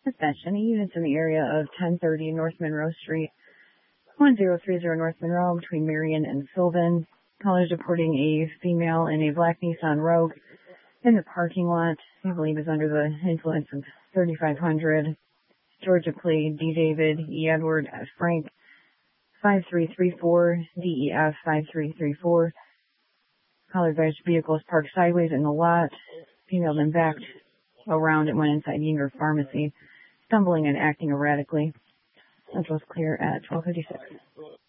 Dispatch, any units in the area of 1030 North Monroe Street, 1030 North Monroe between Marion and Sylvan. Callers reporting a female in a black Nissan Rogue in the parking lot. I believe is under the influence of 3500. Georgia plate D. David, E. Edward, F. Frank, 5334, DEF 5334. Caller advised vehicles parked sideways in the lot. Female then backed around and went inside Yinger Pharmacy, stumbling and acting erratically. Central's clear at 12:56.